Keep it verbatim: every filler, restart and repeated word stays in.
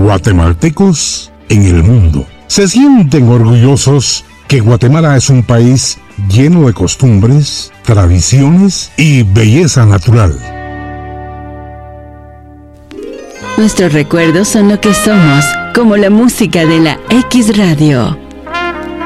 guatemaltecos en el mundo. Se sienten orgullosos que Guatemala es un país lleno de costumbres, tradiciones y belleza natural. Nuestros recuerdos son lo que somos, como la música de la X Radio.